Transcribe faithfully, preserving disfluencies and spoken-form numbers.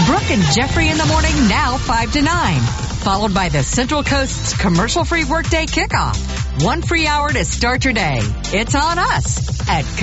Brooke and Jeffrey in the morning, now five to nine. Followed by the Central Coast's commercial-free workday kickoff. One free hour to start your day. It's on us at